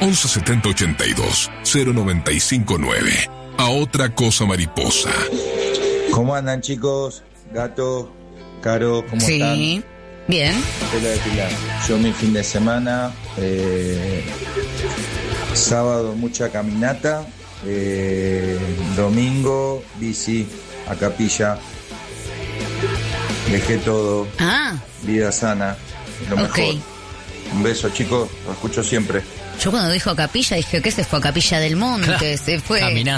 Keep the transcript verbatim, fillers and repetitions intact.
once setenta ochenta y dos cero noventa y cinco nueve. A otra cosa mariposa. ¿Cómo andan, chicos? Gato, Caro, ¿cómo sí. están? Sí, bien. Estela de Pilar. Yo mi fin de semana, eh, sábado mucha caminata, eh, domingo bici a Capilla. Dejé todo. Ah. Vida sana, lo mejor. Ok. Un beso, chicos, lo escucho siempre. Yo cuando dijo Capilla dije que se fue a Capilla del Monte, Claro, se fue. caminando.